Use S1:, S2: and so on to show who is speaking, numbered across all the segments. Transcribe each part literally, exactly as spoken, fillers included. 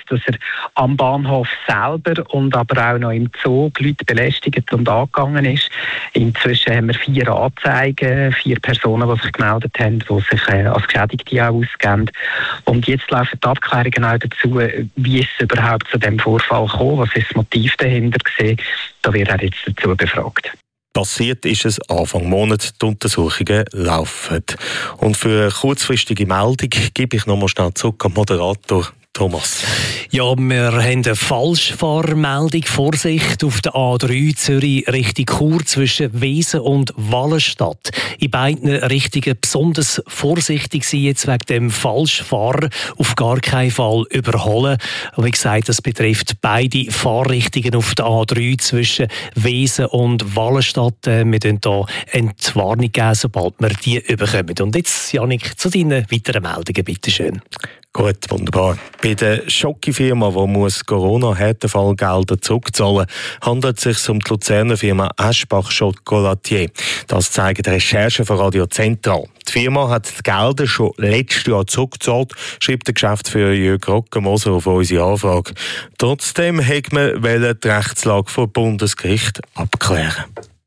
S1: dass er am Bahnhof selber und aber auch noch im Zoo Leute belästigt und angegangen ist. Inzwischen haben wir vier Anzeigen, vier Personen, die sich gemeldet haben, die sich äh, als Geschädigte auch ausgeben. Und jetzt laufen die Abklärungen auch dazu, wie ist es überhaupt zu diesem Vorfall gekommen, was ist das Motiv dahinter gewesen. Da wird er jetzt dazu befragt.
S2: Passiert ist es Anfang Monat, die Untersuchungen laufen. Und für eine kurzfristige Meldung gebe ich nochmal schnell zurück am Moderator Thomas.
S3: Ja, wir haben eine Falschfahrmeldung. Vorsicht auf der A drei Zürich Richtung Chur zwischen Wesen und Wallenstadt. In beiden Richtungen besonders vorsichtig sein, jetzt wegen dem Falschfahrer. Auf gar keinen Fall überholen. Wie gesagt, das betrifft beide Fahrrichtungen auf der A drei zwischen Wesen und Wallenstadt. Wir geben hier Entwarnung geben, sobald wir die überkommen. Und jetzt, Jannik, zu deinen weiteren Meldungen, bitte schön.
S2: Gut, wunderbar. Bei der Schokifirma, die muss Corona-Härtefallgelder zurückzahlen, handelt es sich um die Luzerner Firma Eschbach Chocolatier. Das zeigen die Recherchen von Radio Zentral. Die Firma hat die Gelder schon letztes Jahr zurückgezahlt, schreibt der Geschäftsführer Jürg Rockenmoser auf unsere Anfrage. Trotzdem hat man die Rechtslage vor Bundesgericht abklären.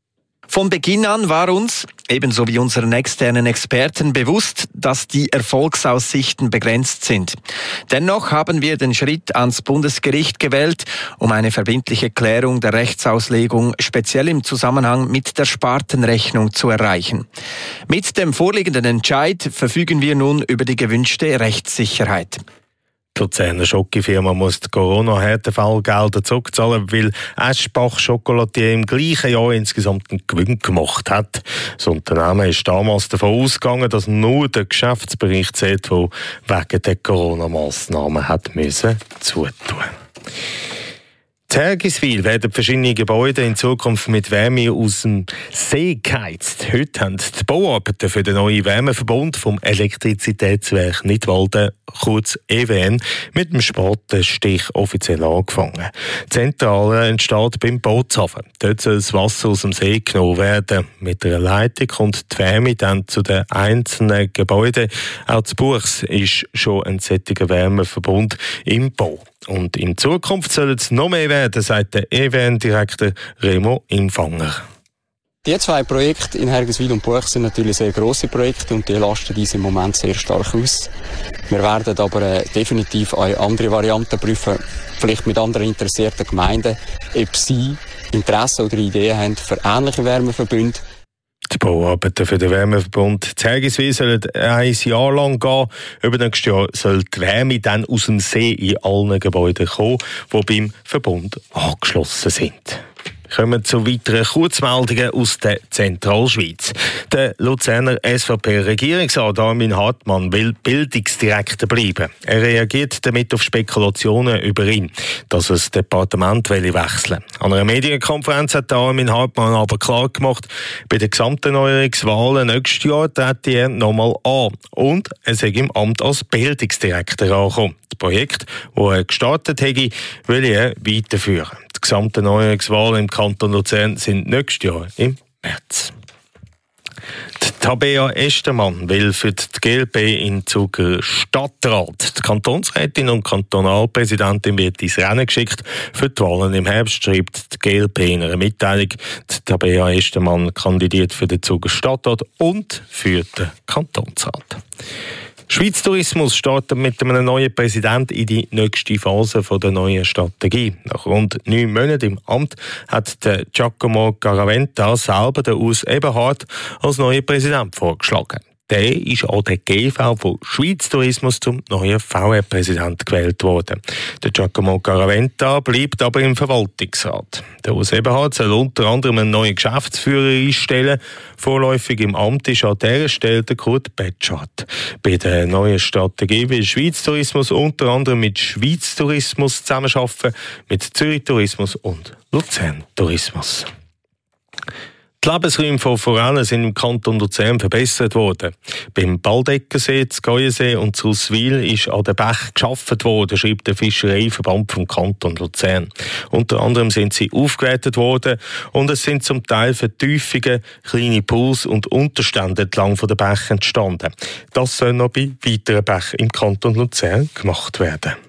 S4: Von Beginn an war uns, ebenso wie unseren externen Experten, bewusst, dass die Erfolgsaussichten begrenzt sind. Dennoch haben wir den Schritt ans Bundesgericht gewählt, um eine verbindliche Klärung der Rechtsauslegung speziell im Zusammenhang mit der Spartenrechnung zu erreichen. Mit dem vorliegenden Entscheid verfügen wir nun über die gewünschte Rechtssicherheit.
S2: Die Luzerner Schokifirma muss die Corona-Härtefallgelder zurückzahlen, weil Eschbach Chocolatier im gleichen Jahr insgesamt einen Gewinn gemacht hat. Das Unternehmen ist damals davon ausgegangen, dass nur der Geschäftsbericht zählt, der wegen der Corona-Massnahmen hat müssen zutun. In Hergiswil werden verschiedene Gebäude in Zukunft mit Wärme aus dem See geheizt. Heute haben die Bauarbeiten für den neuen Wärmeverbund vom Elektrizitätswerk Nidwalden, kurz E W N, mit dem Spatenstich offiziell angefangen. Die Zentrale entsteht beim Bootshafen. Dort soll das Wasser aus dem See genommen werden. Mit einer Leitung kommt die Wärme dann zu den einzelnen Gebäuden. Auch zu Buchs ist schon ein solcher Wärmeverbund im Bau. Und in Zukunft soll es noch mehr werden, sagt der E W N-Direktor Remo Infanger.
S5: Die zwei Projekte in Hergiswil und Buchs sind natürlich sehr grosse Projekte und die lasten uns im Moment sehr stark aus. Wir werden aber äh, definitiv auch andere Varianten prüfen, vielleicht mit anderen interessierten Gemeinden, ob sie Interesse oder Ideen haben für ähnliche Wärmeverbünde.
S2: Die Bauarbeiten für den Wärmeverbund in Hergiswil sollen ein Jahr lang gehen. Über nächstes Jahr soll die Wärme dann aus dem See in allen Gebäuden kommen, die beim Verbund angeschlossen sind. Wir kommen zu weiteren Kurzmeldungen aus der Zentralschweiz. Der Luzerner S V P-Regierungsrat Armin Hartmann will Bildungsdirektor bleiben. Er reagiert damit auf Spekulationen über ihn, dass er das Departement wechseln will. An einer Medienkonferenz hat Armin Hartmann aber klar gemacht, bei den Gesamterneuerungswahlen nächstes Jahr trete er nochmal an und er sei im Amt als Bildungsdirektor angekommen. Das Projekt, das er gestartet hätte, will er weiterführen. Die Gesamterneuerungswahlen im Kanton Luzern sind nächstes Jahr im März. Die Tabea Estermann will für die G L P in Zuger Stadtrat. Die Kantonsrätin und Kantonalpräsidentin wird ins Rennen geschickt für die Wahlen im Herbst, schreibt die G L P in einer Mitteilung. Die Tabea Estermann kandidiert für den Zuger Stadtrat und für den Kantonsrat. Schweiz Tourismus startet mit einem neuen Präsidenten in die nächste Phase der neuen Strategie. Nach rund neun Monaten im Amt hat der Giacomo Garaventa selber den Urs Eberhard als neuen Präsident vorgeschlagen. Der ist an der G V von Schweiz Tourismus zum neuen V R-Präsident gewählt worden. Der Giacomo Garaventa bleibt aber im Verwaltungsrat. Der Urs Eberhard soll unter anderem einen neuen Geschäftsführer einstellen. Vorläufig im Amt ist an dieser Stelle der Kurt Betschart. Bei der neuen Strategie will Schweiz Tourismus unter anderem mit Schweiz Tourismus zusammenarbeiten, mit Zürich Tourismus und Luzern Tourismus. Die Lebensräume von Forellen sind im Kanton Luzern verbessert worden. Beim Baldeckersee, das Geuensee und zu Ruswil ist an den Bach geschaffen worden, schreibt der Fischereiverband vom Kanton Luzern. Unter anderem sind sie aufgewertet worden und es sind zum Teil Vertiefungen, kleine Pools und Unterstände entlang von den Bächen entstanden. Das soll noch bei weiteren Bächen im Kanton Luzern gemacht werden.